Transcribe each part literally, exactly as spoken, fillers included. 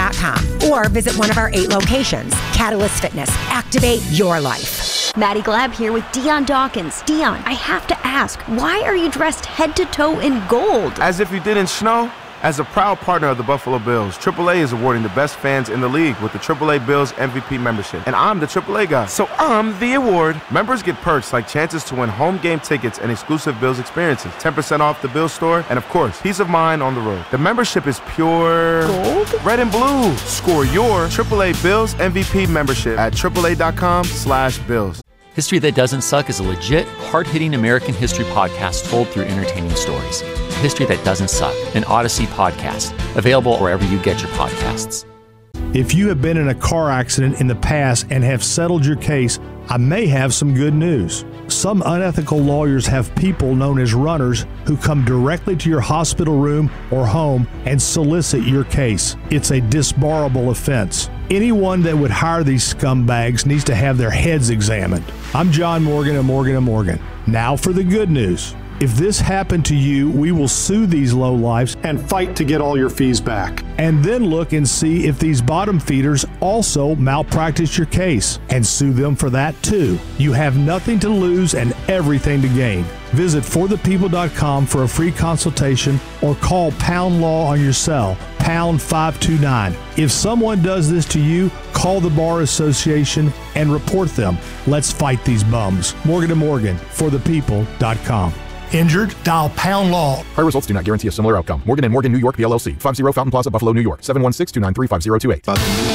dot com or visit one of our eight locations. Catalyst Fitness. Activate your life. Maddie Glab here with Dion Dawkins. Dion, I have to ask, why are you dressed head to toe in gold? As if you didn't know. As a proud partner of the Buffalo Bills, triple A is awarding the best fans in the league with the triple A Bills M V P membership. And I'm the triple A guy, so I'm the award. Members get perks like chances to win home game tickets and exclusive Bills experiences, ten percent off the Bills store, and of course, peace of mind on the road. The membership is pure gold, red and blue. Score your triple A Bills M V P membership at triple A dot com slash Bills. History That Doesn't Suck is a legit, hard-hitting American history podcast told through entertaining stories. History That Doesn't Suck, an Odyssey podcast, available wherever you get your podcasts. If you have been in a car accident in the past and have settled your case, I may have some good news. Some unethical lawyers have people known as runners who come directly to your hospital room or home and solicit your case. It's a disbarable offense. Anyone that would hire these scumbags needs to have their heads examined. I'm John Morgan of Morgan and Morgan. Now for the good news. If this happened to you, we will sue these lowlifes and fight to get all your fees back. And then look and see if these bottom feeders also malpracticed your case and sue them for that too. You have nothing to lose and everything to gain. Visit for the people dot com for a free consultation or call Pound Law on your cell, pound five two nine. If someone does this to you, call the Bar Association and report them. Let's fight these bums. Morgan and Morgan, for the people dot com. Injured? Dial Pound Law. Prior results do not guarantee a similar outcome. Morgan and Morgan, New York, P L L C. five oh Fountain Plaza, Buffalo, New York. seven one six, two nine three, five zero two eight.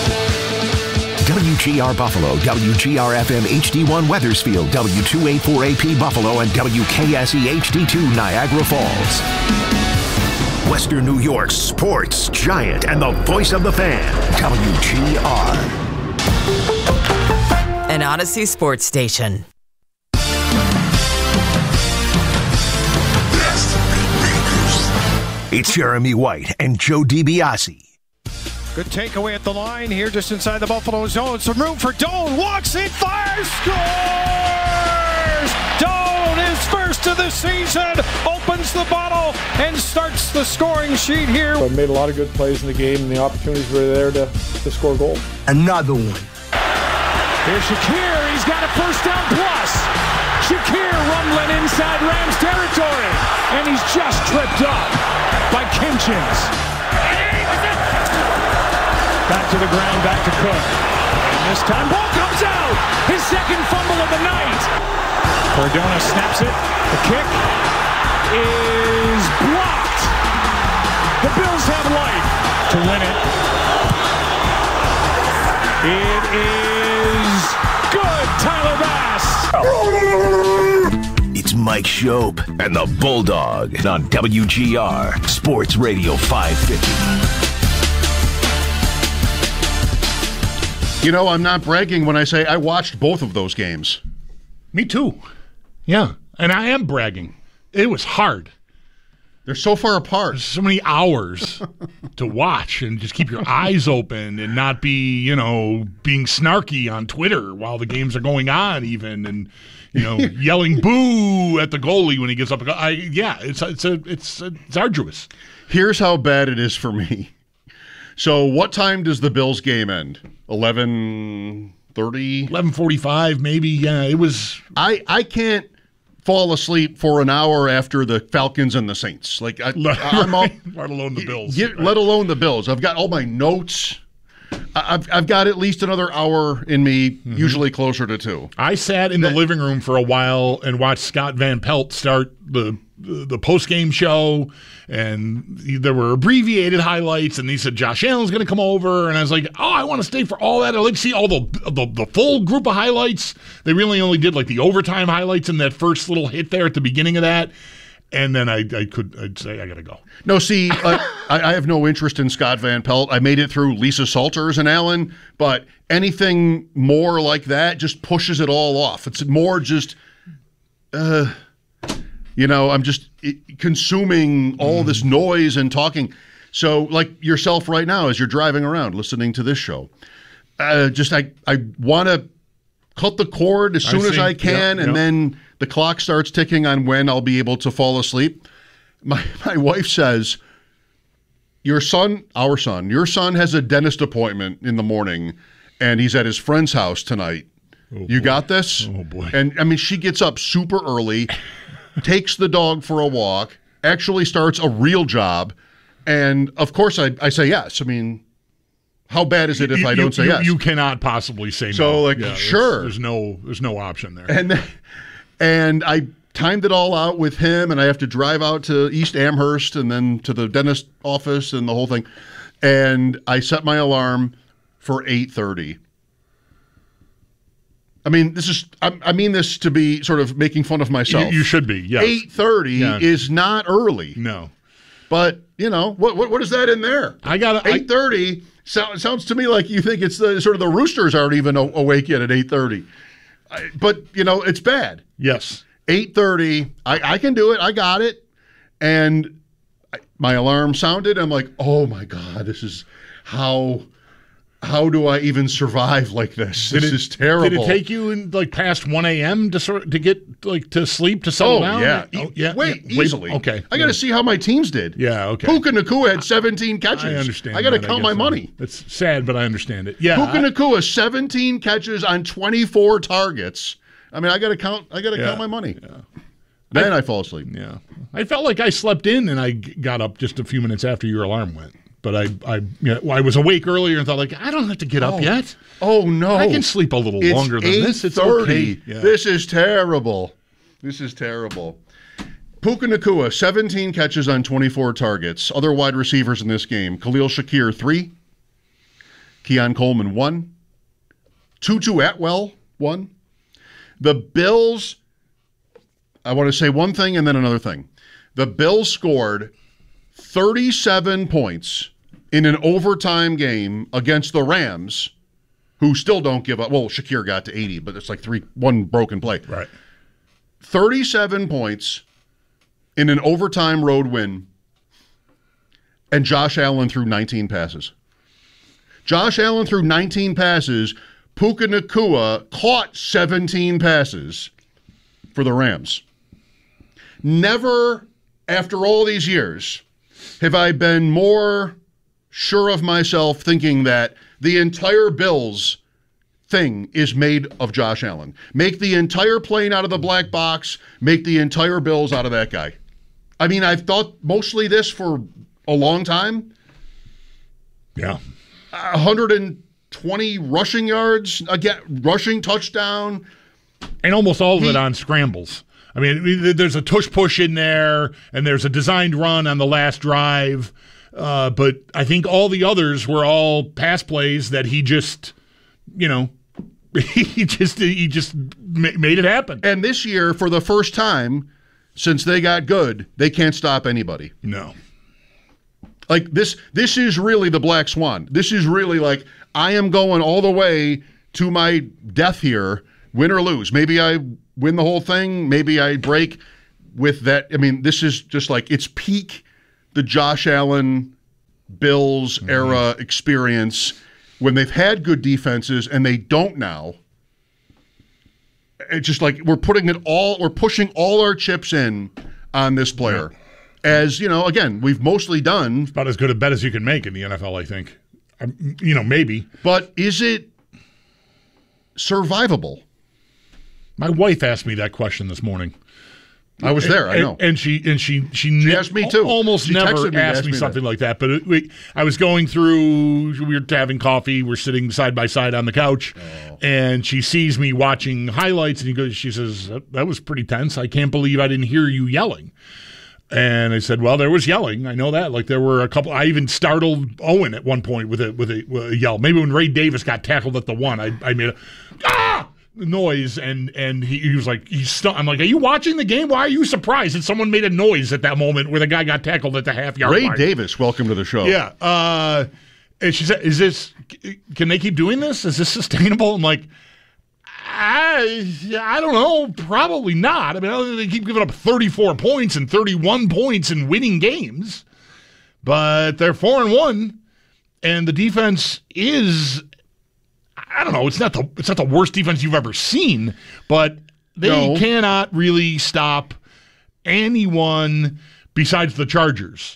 W G R Buffalo, W G R F M H D one Weathersfield, W two eighty-four A P Buffalo, and W K S E H D two Niagara Falls. Western New York's sports giant and the voice of the fan, W G R. An Odyssey sports station. It's Jeremy White and Joe DiBiase. Good takeaway at the line here, just inside the Buffalo zone. Some room for Doan. Walks in, fires, scores! Doan is first of the season, opens the bottle, and starts the scoring sheet here. I made a lot of good plays in the game, and the opportunities were there to, to score goals. Another one. Here's Shakir. He's got a first down plus. Shakir rumbling inside Rams territory, and he's just tripped up by Kinchins. Back to the ground, back to Cook. And this time, ball comes out. His second fumble of the night. Cardona snaps it. The kick is blocked. The Bills have life to win it. It is good, Tyler Bass. It's Mike Shope and the Bulldog on W G R Sports Radio five fifty. You know, I'm not bragging when I say I watched both of those games. Me too. Yeah, and I am bragging. It was hard. They're so far apart. There's so many hours to watch and just keep your eyes open and not be, you know, being snarky on Twitter while the games are going on even and, you know, yelling boo at the goalie when he gets up. I, yeah, it's it's a, it's a, it's arduous. Here's how bad it is for me. So what time does the Bills game end? eleven thirty? eleven forty-five maybe. Yeah, it was. I, I can't fall asleep for an hour after the Falcons and the Saints. Like I, I'm all, let alone the Bills. Get, right. Let alone the Bills. I've got all my notes. I've I've got at least another hour in me, mm-hmm. usually closer to two. I sat in the that, living room for a while and watched Scott Van Pelt start the the, the post game show, and there were abbreviated highlights, and he said Josh Allen's going to come over, and I was like, oh, I want to stay for all that. I like to see all the, the the full group of highlights. They really only did like the overtime highlights in that first little hit there at the beginning of that. And then I, I could I'd say I gotta go. No, see, uh, I, I have no interest in Scott Van Pelt. I made it through Lisa Salters and Allen, but anything more like that just pushes it all off. It's more just, uh, you know, I'm just it, consuming all this noise and talking. So, like yourself right now, as you're driving around listening to this show, uh, just I I want to cut the cord as soon I as I can, yep, and yep. then the clock starts ticking on when I'll be able to fall asleep. My my wife says, your son, our son, your son has a dentist appointment in the morning, and he's at his friend's house tonight. Oh, you boy. got this? Oh, boy. And, I mean, she gets up super early, takes the dog for a walk, actually starts a real job, and, of course, I, I say yes. I mean, how bad is it if you, I don't you, say you, yes? You cannot possibly say so, no. So, like, yeah, sure. There's, there's no there's no option there. And then, and I timed it all out with him, and I have to drive out to East Amherst and then to the dentist office and the whole thing. And I set my alarm for eight thirty. I mean, this is I, I mean this to be sort of making fun of myself. You, you should be, yes. eight thirty yeah. is not early. No. But, you know, what what, what is that in there? I got eight thirty so, sounds to me like you think it's the sort of the roosters aren't even awake yet at eight thirty. But, you know, it's bad. Yes. eight thirty, I, I can do it. I got it. And I, my alarm sounded. I'm like, oh, my God, this is how how do I even survive like this? This did it, is terrible. Did it take you in, like past one a.m. to sort to get like to sleep to settle oh, down? Yeah. Oh, yeah. Wait, yeah. easily. Wait, okay. I got to see how my teams did. Yeah, okay. Puka Nacua had seventeen catches. I understand. I got to that, count my so. money. It's sad, but I understand it. Yeah. Puka Nacua, seventeen catches on twenty-four targets. I mean, I got to count. I got to yeah. count my money. Yeah. Then I, I fall asleep. Yeah. I felt like I slept in, and I got up just a few minutes after your alarm went. But I, I, you know, I was awake earlier and thought, like, I don't have to get up oh. yet. Oh no, I can sleep a little it's longer than this. It's okay. Yeah. This is terrible. This is terrible. Puka Nacua, seventeen catches on twenty-four targets. Other wide receivers in this game: Khalil Shakir three, Keon Coleman one, Tutu Atwell one. The Bills. I want to say one thing and then another thing. The Bills scored thirty-seven points in an overtime game against the Rams, who still don't give up. Well, Shakir got to eighty, but it's like three, one broken play. Right. thirty-seven points in an overtime road win, and Josh Allen threw nineteen passes. Josh Allen threw nineteen passes. Puka Nacua caught seventeen passes for the Rams. Never, after all these years, have I been more sure of myself thinking that the entire Bills thing is made of Josh Allen. Make the entire plane out of the black box, make the entire Bills out of that guy. I mean, I've thought mostly this for a long time. Yeah. one hundred twenty rushing yards, again, rushing touchdown. And almost all of he, it on scrambles. I mean, there's a tush push in there, and there's a designed run on the last drive. Uh, but I think all the others were all pass plays that he just, you know, he just he just made it happen. And this year, for the first time since they got good, they can't stop anybody. No. Like this, this is really the Black Swan. This is really like, I am going all the way to my death here, win or lose. Maybe I win the whole thing. Maybe I break with that. I mean, this is just like, it's peak the Josh Allen Bills mm-hmm. era experience when they've had good defenses and they don't now. It's just like we're putting it all, we're pushing all our chips in on this player. Yeah. As, you know, again, we've mostly done. It's about as good a bet as you can make in the N F L, I think. Um, you know, maybe. But is it survivable? My wife asked me that question this morning. I was there, I know. And, and she and she she, she ne- asked me too. Almost she never me asked asked me, me something that. like that. But it, we, I was going through. We were having coffee. We're sitting side by side on the couch, oh. and she sees me watching highlights, and he goes. She says, "That, that was pretty tense. I can't believe I didn't hear you yelling." And I said, "Well, there was yelling. I know that. Like there were a couple. I even startled Owen at one point with a with a, with a yell. Maybe when Ray Davis got tackled at the one, I, I made a ah." noise and and he, he was like he's stu- I'm like, are you watching the game? Why are you surprised that someone made a noise at that moment where the guy got tackled at the half yard Ray line? Davis, welcome to the show. Yeah. Uh, and she said, is this, can they keep doing this? Is this sustainable? I'm like, I, I don't know. Probably not. I mean, they keep giving up thirty-four points and thirty-one points and winning games, but they're four and one, and the defense is, I don't know. It's not the it's not the worst defense you've ever seen, but they no. cannot really stop anyone besides the Chargers.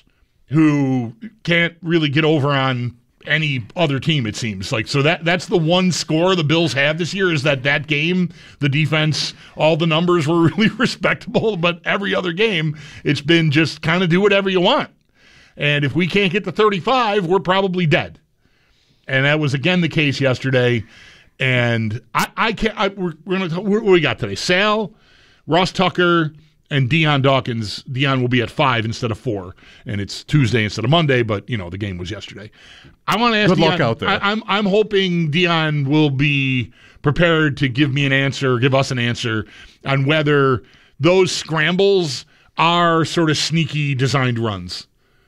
who can't really get over on any other team, it seems like. So that that's the one score the Bills have this year, is that that game, the defense, all the numbers were really respectable, but every other game, it's been just kind of do whatever you want. And if we can't get to thirty-five, we're probably dead. And that was, again, the case yesterday. And I, I can't, I, we're, we're going to, what do we got today? Sal, Ross Tucker, and Dion Dawkins. Dion will be at five instead of four, and it's Tuesday instead of Monday. But you know the game was yesterday. I want to ask. Good Dion, luck out there. I, I'm I'm hoping Dion will be prepared to give me an answer, give us an answer on whether those scrambles are sort of sneaky designed runs.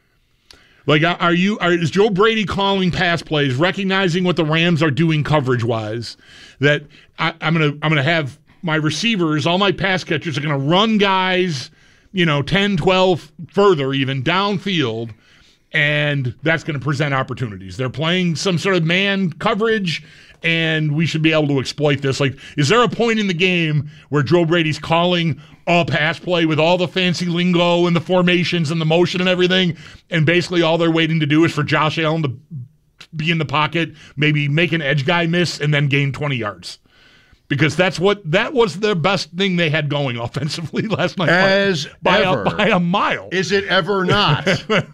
Like, are you? Are, is Joe Brady calling pass plays, recognizing what the Rams are doing coverage wise? That I, I'm gonna I'm gonna have my receivers, all my pass catchers are going to run guys, you know, ten, twelve further, even downfield, and that's going to present opportunities. They're playing some sort of man coverage, and we should be able to exploit this. Like, is there a point in the game where Joe Brady's calling a pass play with all the fancy lingo and the formations and the motion and everything, and basically all they're waiting to do is for Josh Allen to be in the pocket, maybe make an edge guy miss, and then gain twenty yards? Because that's what that was their best thing they had going offensively last night. As by ever. A, by a mile. Is it ever not?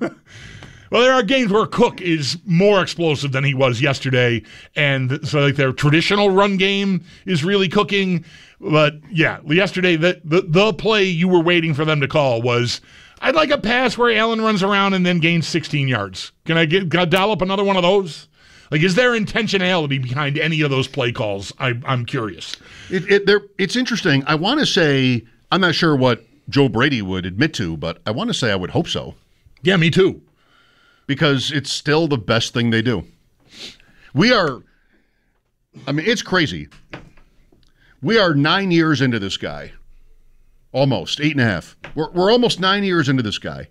Well, there are games where Cook is more explosive than he was yesterday, and so like their traditional run game is really cooking. But yeah, yesterday the the, the play you were waiting for them to call was, I'd like a pass where Allen runs around and then gains sixteen yards. Can I get can I dial up another one of those? Like, is there intentionality behind any of those play calls? I, I'm curious. It, it, there, it's interesting. I want to say, I'm not sure what Joe Brady would admit to, but I want to say I would hope so. Yeah, me too. Because it's still the best thing they do. We are, I mean, it's crazy. We are nine years into this guy. Almost, eight and a half. We're, we're almost nine years into this guy.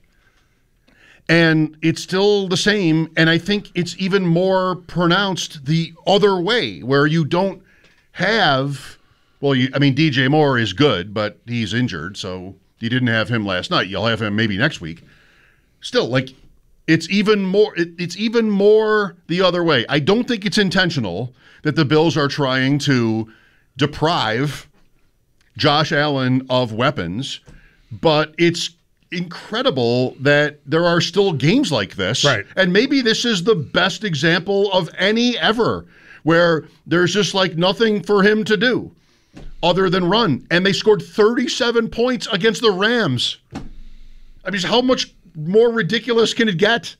And it's still the same, and I think it's even more pronounced the other way, where you don't have, well, you, I mean, D J Moore is good, but he's injured, so you didn't have him last night. You'll have him maybe next week. Still, like, it's even more, it, it's even more the other way. I don't think it's intentional that the Bills are trying to deprive Josh Allen of weapons, but it's incredible that there are still games like this. Right. And maybe this is the best example of any ever, where there's just like nothing for him to do other than run. And they scored thirty-seven points against the Rams. I mean, how much more ridiculous can it get?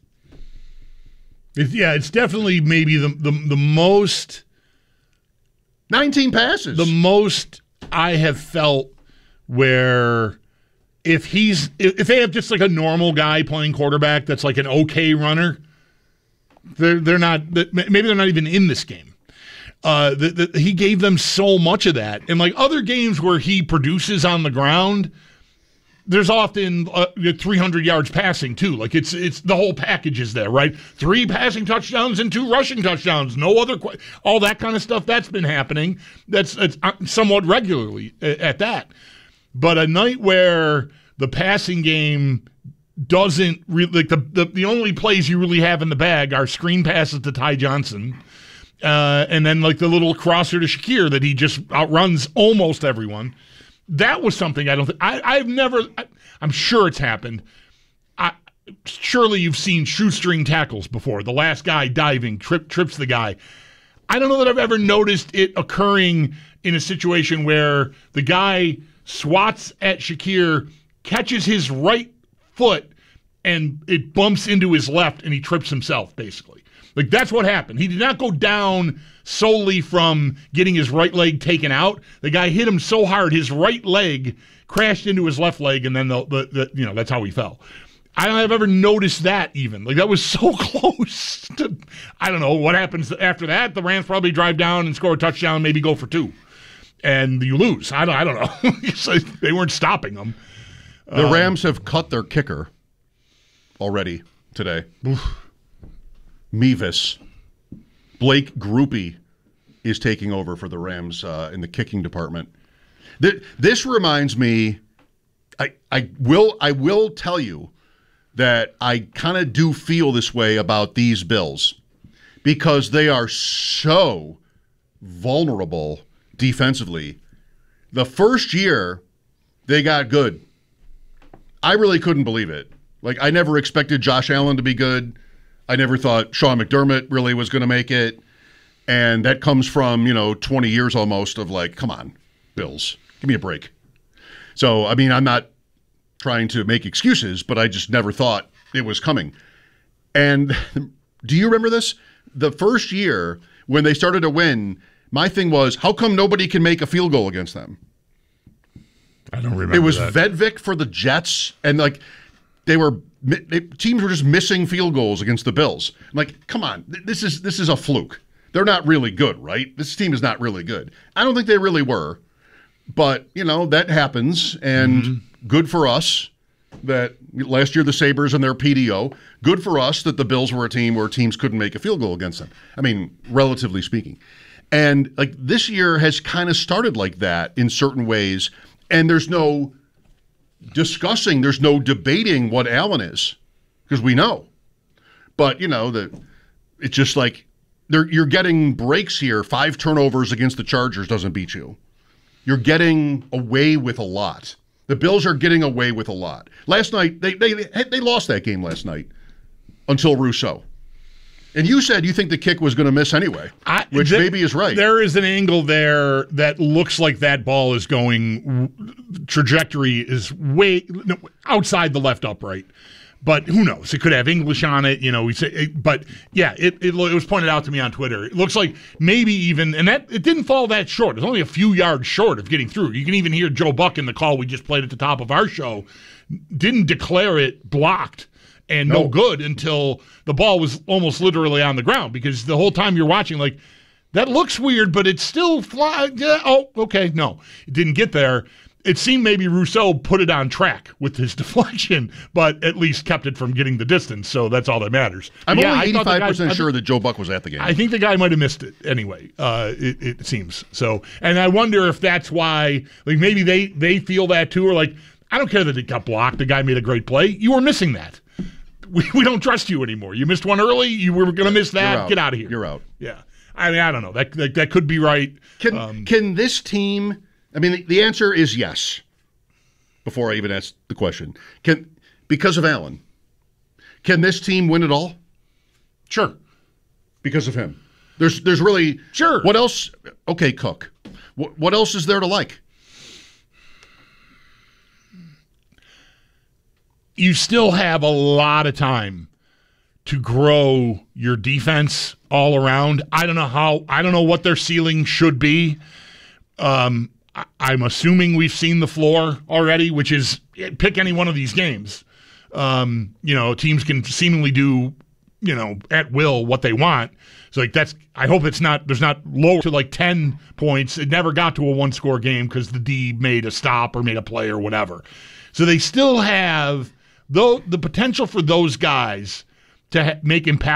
It, yeah, it's definitely maybe the, the the most nineteen passes. The most I have felt where if he's if they have just like a normal guy playing quarterback that's like an okay runner, they're they're not maybe they're not even in this game. Uh, the, the, he gave them so much of that, and like other games where he produces on the ground, there's often uh, three hundred yards passing too. Like it's it's the whole package is there, right? Three passing touchdowns and two rushing touchdowns. No other qu- all that kind of stuff that's been happening. That's, that's somewhat regularly at that. But a night where the passing game doesn't really, like the, the the only plays you really have in the bag are screen passes to Ty Johnson, uh, and then like the little crosser to Shakir that he just outruns almost everyone. That was something I don't think I, I've never. I, I'm sure it's happened. I, surely you've seen shoestring tackles before. The last guy diving trip trips the guy. I don't know that I've ever noticed it occurring in a situation where the guy swats at Shakir, catches his right foot, and it bumps into his left, and he trips himself, basically. Like, that's what happened. He did not go down solely from getting his right leg taken out. The guy hit him so hard, his right leg crashed into his left leg, and then, the, the, the you know, that's how he fell. I don't think I've ever noticed that even. Like, that was so close to, I don't know, what happens after that? The Rams probably drive down and score a touchdown, maybe go for two. And you lose. I don't, I don't know. So they weren't stopping them. The um, Rams have cut their kicker already today. Mevis. Blake Grupe is taking over for the Rams uh, in the kicking department. Th- this reminds me, I, I will I will tell you that I kind of do feel this way about these Bills because they are so vulnerable defensively. The first year they got good, I really couldn't believe it. Like, I never expected Josh Allen to be good. I never thought Sean McDermott really was going to make it. And that comes from, you know, twenty years almost of like, come on, Bills, give me a break. So, I mean, I'm not trying to make excuses, but I just never thought it was coming. And do you remember this? The first year when they started to win, my thing was, how come nobody can make a field goal against them? I don't remember. It was that. Vedvik for the Jets, and like they were they, teams were just missing field goals against the Bills. I'm like, come on, this is this is a fluke. They're not really good, right? This team is not really good. I don't think they really were, but you know that happens, and mm-hmm. good for us that last year the Sabres and their P D O. Good for us that the Bills were a team where teams couldn't make a field goal against them. I mean, relatively speaking, and like this year has kind of started like that in certain ways. And there's no discussing, there's no debating what Allen is, because we know. But, you know, the it's just like you're getting breaks here. Five turnovers against the Chargers doesn't beat you. You're getting away with a lot. The Bills are getting away with a lot. Last night, they they they lost that game last night until Rousseau. And you said you think the kick was going to miss anyway, I, which th- maybe is right. There is an angle there that looks like that ball is going, trajectory is way no, outside the left upright. But who knows? It could have English on it, you know. We say, but yeah, it, it it was pointed out to me on Twitter. It looks like maybe even, and that it didn't fall that short. It was only a few yards short of getting through. You can even hear Joe Buck in the call we just played at the top of our show. Didn't declare it blocked and no. no good until the ball was almost literally on the ground, because the whole time you're watching, like, that looks weird, but it's still fly. Yeah, oh, okay, no, it didn't get there. It seemed maybe Rousseau put it on track with his deflection, but at least kept it from getting the distance, so that's all that matters. I'm yeah, only eighty-five percent sure that Joe Buck was at the game. I think the guy might have missed it anyway, uh, it, it seems. So, and I wonder if that's why, like, maybe they, they feel that too, or like, I don't care that it got blocked, the guy made a great play. You were missing that. We, we don't trust you anymore. You missed one early. You were going to miss that. Get out of here. You're out. Yeah. I mean, I don't know. That that, that could be right. Can um, can this team? I mean, the, the answer is yes. Before I even ask the question, can because of Allen, can this team win it all? Sure. Because of him. There's there's really sure. What else? Okay, Cook. What what else is there to like? You still have a lot of time to grow your defense all around. I don't know how, I don't know what their ceiling should be. Um, I, I'm assuming we've seen the floor already, which is pick any one of these games. Um, you know, teams can seemingly do, you know, at will what they want. So like that's, I hope it's not, there's not lower to like ten points. It never got to a one score game because the D made a stop or made a play or whatever. So they still have, though, the potential for those guys to ha- make impact